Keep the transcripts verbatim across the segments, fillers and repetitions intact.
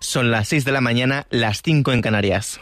son las seis de la mañana, las cinco en Canarias.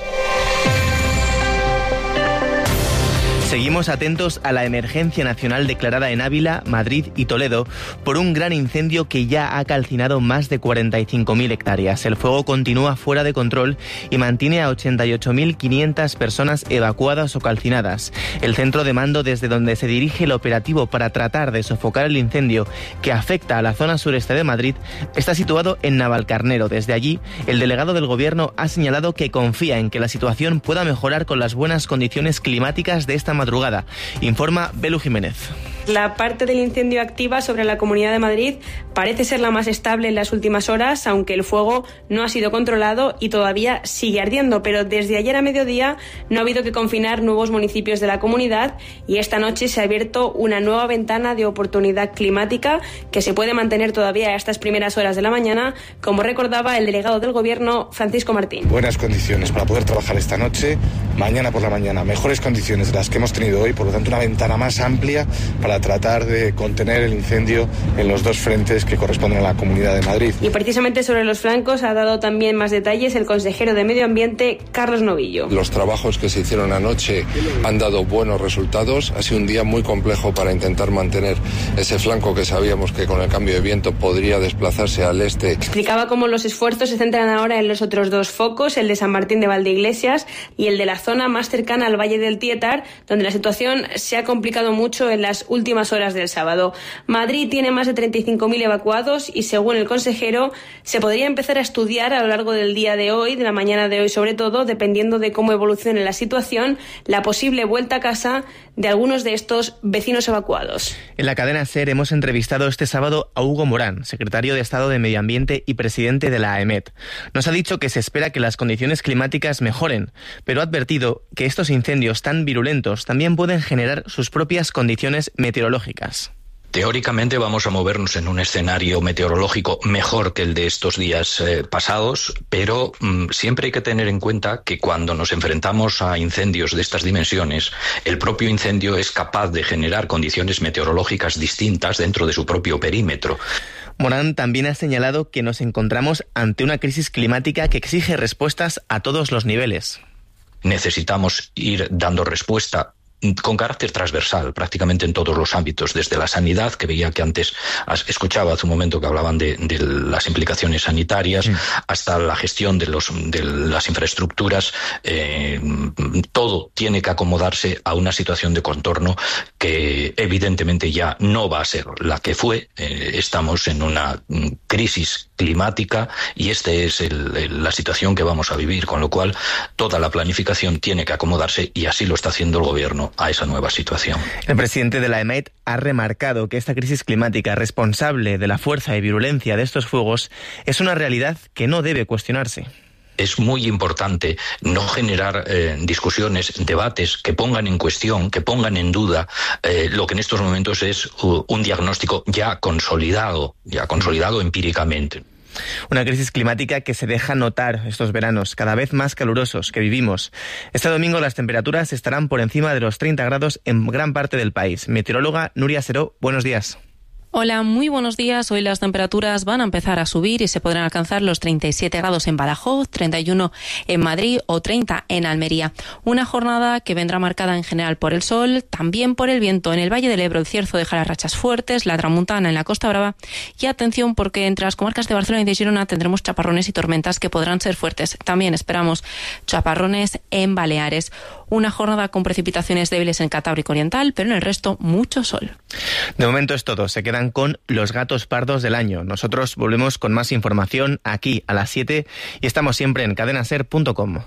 Seguimos atentos a la emergencia nacional declarada en Ávila, Madrid y Toledo por un gran incendio que ya ha calcinado más de cuarenta y cinco mil hectáreas. El fuego continúa fuera de control y mantiene a ochenta y ocho mil quinientas personas evacuadas o calcinadas. El centro de mando desde donde se dirige el operativo para tratar de sofocar el incendio que afecta a la zona sureste de Madrid está situado en Navalcarnero. Desde allí, el delegado del Gobierno ha señalado que confía en que la situación pueda mejorar con las buenas condiciones climáticas de esta madrugada. Informa Belu Jiménez. La parte del incendio activa sobre la Comunidad de Madrid parece ser la más estable en las últimas horas, aunque el fuego no ha sido controlado y todavía sigue ardiendo. Pero desde ayer a mediodía no ha habido que confinar nuevos municipios de la comunidad y esta noche se ha abierto una nueva ventana de oportunidad climática que se puede mantener todavía a estas primeras horas de la mañana, como recordaba el delegado del Gobierno, Francisco Martín. Buenas condiciones para poder trabajar esta noche, mañana por la mañana, mejores condiciones de las que hemos tenido hoy, por lo tanto una ventana más amplia para tratar de contener el incendio en los dos frentes que corresponden a la Comunidad de Madrid. Y precisamente sobre los flancos ha dado también más detalles el consejero de Medio Ambiente, Carlos Novillo. Los trabajos que se hicieron anoche han dado buenos resultados. Ha sido un día muy complejo para intentar mantener ese flanco que sabíamos que con el cambio de viento podría desplazarse al este. Explicaba cómo los esfuerzos se centran ahora en los otros dos focos, el de San Martín de Valdeiglesias y el de la zona más cercana al Valle del Tietar, donde la situación se ha complicado mucho en las últimas horas del sábado. Madrid tiene más de treinta y cinco mil evacuados y, según el consejero, se podría empezar a estudiar a lo largo del día de hoy, de la mañana de hoy sobre todo, dependiendo de cómo evolucione la situación, la posible vuelta a casa de algunos de estos vecinos evacuados. En la cadena SER hemos entrevistado este sábado a Hugo Morán, secretario de Estado de Medio Ambiente y presidente de la AEMET. Nos ha dicho que se espera que las condiciones climáticas mejoren, pero ha advertido que estos incendios tan virulentos también pueden generar sus propias condiciones meteorológicas. Teóricamente vamos a movernos en un escenario meteorológico mejor que el de estos días eh, pasados, pero mmm, siempre hay que tener en cuenta que cuando nos enfrentamos a incendios de estas dimensiones, el propio incendio es capaz de generar condiciones meteorológicas distintas dentro de su propio perímetro. Morán también ha señalado que nos encontramos ante una crisis climática que exige respuestas a todos los niveles. Necesitamos ir dando respuesta con carácter transversal, prácticamente en todos los ámbitos, desde la sanidad, que veía que antes escuchaba hace un momento que hablaban de, de las implicaciones sanitarias, sí, hasta la gestión de, los, de las infraestructuras. Eh, todo tiene que acomodarse a una situación de contorno que evidentemente ya no va a ser la que fue. Eh, estamos en una crisis climática y esta es el, el, la situación que vamos a vivir, con lo cual toda la planificación tiene que acomodarse y así lo está haciendo el Gobierno a esa nueva situación. El presidente de la AEMET ha remarcado que esta crisis climática responsable de la fuerza y virulencia de estos fuegos es una realidad que no debe cuestionarse. Es muy importante no generar eh, discusiones, debates que pongan en cuestión, que pongan en duda eh, lo que en estos momentos es uh, un diagnóstico ya consolidado, ya consolidado empíricamente. Una crisis climática que se deja notar estos veranos cada vez más calurosos que vivimos. Este domingo las temperaturas estarán por encima de los treinta grados en gran parte del país. Meteoróloga Nuria Seró, buenos días. Hola, muy buenos días. Hoy las temperaturas van a empezar a subir y se podrán alcanzar los treinta y siete grados en Badajoz, treinta y uno en Madrid o treinta en Almería. Una jornada que vendrá marcada en general por el sol, también por el viento. En el Valle del Ebro el cierzo dejará rachas fuertes, la tramuntana en la Costa Brava y atención porque entre las comarcas de Barcelona y de Girona tendremos chaparrones y tormentas que podrán ser fuertes. También esperamos chaparrones en Baleares. Una jornada con precipitaciones débiles en Cantábrico Oriental, pero en el resto mucho sol. De momento es todo. Se quedan con los gatos pardos del año. Nosotros volvemos con más información aquí a las siete y estamos siempre en cadena ser punto com.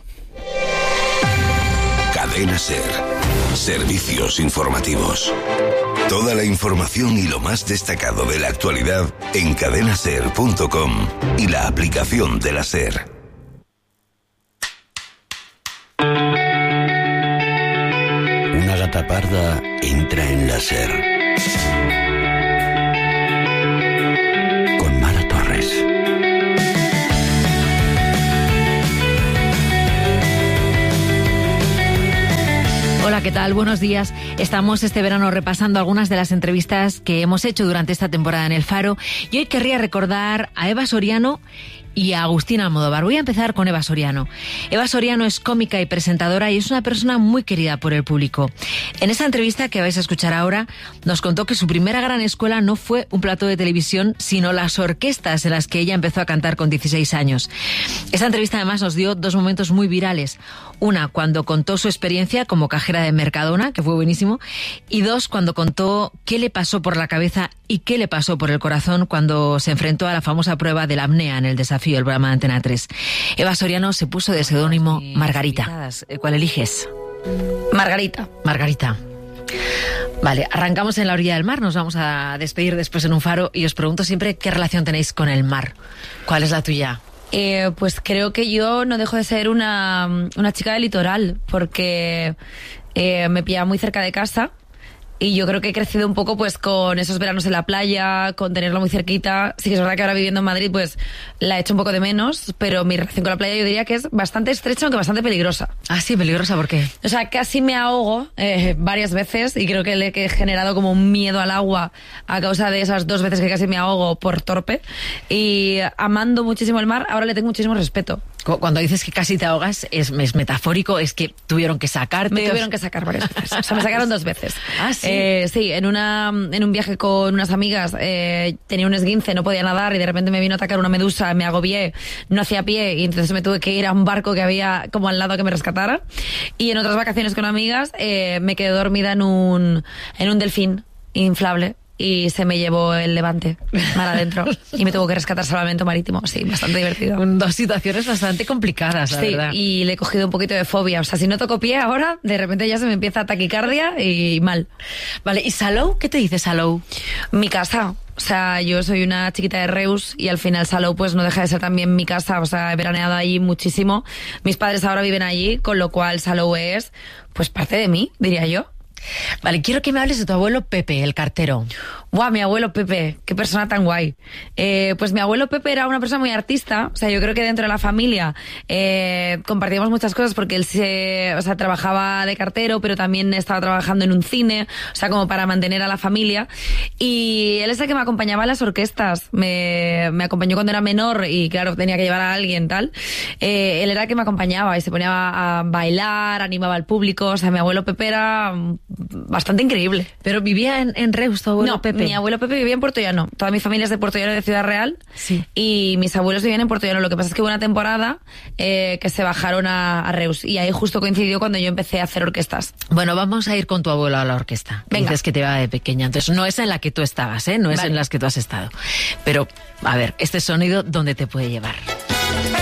Cadena Ser. Servicios informativos. Toda la información y lo más destacado de la actualidad en cadena ser punto com y la aplicación de la SER. Una gata parda entra en la SER. Con Mara Torres. Hola, ¿qué tal? Buenos días. Estamos este verano repasando algunas de las entrevistas que hemos hecho durante esta temporada en El Faro y hoy querría recordar a Eva Soriano y a Agustín Almodóvar. Voy a empezar con Eva Soriano. Eva Soriano es cómica y presentadora y es una persona muy querida por el público. En esa entrevista que vais a escuchar ahora, nos contó que su primera gran escuela no fue un plató de televisión, sino las orquestas en las que ella empezó a cantar con dieciséis años. Esa entrevista además nos dio dos momentos muy virales. Una, cuando contó su experiencia como cajera de Mercadona, que fue buenísimo, y dos, cuando contó qué le pasó por la cabeza y qué le pasó por el corazón cuando se enfrentó a la famosa prueba de la apnea en el Desafío, el programa de Antena tres. Eva Soriano se puso de seudónimo Margarita. ¿Cuál eliges? Margarita. Margarita. Vale, arrancamos en la orilla del mar, nos vamos a despedir después en un faro y os pregunto siempre qué relación tenéis con el mar. ¿Cuál es la tuya? Eh, pues creo que yo no dejo de ser una, una chica del litoral, porque eh, me pillaba muy cerca de casa. Y yo creo que he crecido un poco pues con esos veranos en la playa, con tenerlo muy cerquita. Sí que es verdad que ahora viviendo en Madrid pues la he hecho un poco de menos, pero mi relación con la playa yo diría que es bastante estrecha, aunque bastante peligrosa. Ah, sí, peligrosa, ¿por qué? O sea, casi me ahogo eh, varias veces y creo que le he generado como un miedo al agua a causa de esas dos veces que casi me ahogo por torpe. Y amando muchísimo el mar, ahora le tengo muchísimo respeto. Cuando dices que casi te ahogas, ¿es, es metafórico? ¿Es que tuvieron que sacarte? Me tuvieron que sacar varias veces. O sea, me sacaron dos veces. Ah, sí. Eh, sí, en, una, en un viaje con unas amigas eh, tenía un esguince, no podía nadar y de repente me vino a atacar una medusa, me agobié, no hacía pie y entonces me tuve que ir a un barco que había como al lado que me rescatara. Y en otras vacaciones con amigas eh, me quedé dormida en un, en un delfín inflable. Y se me llevó el Levante mar adentro y me tuvo que rescatar salvamento marítimo. Sí, bastante divertido. Dos situaciones bastante complicadas, la sí, verdad. Y le he cogido un poquito de fobia. O sea, si no toco pie ahora, de repente ya se me empieza taquicardia y mal. Vale, ¿y Salou? ¿Qué te dice Salou? Mi casa. O sea, yo soy una chiquita de Reus y al final Salou pues no deja de ser también mi casa. O sea, he veraneado allí muchísimo. Mis padres ahora viven allí, con lo cual Salou es pues parte de mí, diría yo. Vale, quiero que me hables de tu abuelo Pepe, el cartero. ¡Guau, mi abuelo Pepe! ¡Qué persona tan guay! Eh, pues mi abuelo Pepe era una persona muy artista. O sea, yo creo que dentro de la familia eh, compartíamos muchas cosas porque él se, o sea, trabajaba de cartero, pero también estaba trabajando en un cine, o sea, como para mantener a la familia. Y él es el que me acompañaba a las orquestas. Me, me acompañó cuando era menor y, claro, tenía que llevar a alguien, tal. Eh, él era el que me acompañaba y se ponía a, a bailar, animaba al público. O sea, mi abuelo Pepe era bastante increíble. ¿Pero vivía en, en Reus tu abuelo no, Pepe? Mi abuelo Pepe vivía en Puerto Llano. Toda mi familia es de Puerto Llano, de Ciudad Real. Sí. Y mis abuelos vivían en Puerto Llano. Lo que pasa es que hubo una temporada eh, que se bajaron a, a Reus. Y ahí justo coincidió cuando yo empecé a hacer orquestas. Bueno, vamos a ir con tu abuelo a la orquesta. Venga. Dices que te va de pequeña. Entonces, no es en la que tú estabas, ¿eh? No es vale. en las que tú has estado. Pero, a ver, este sonido, ¿dónde te puede llevar?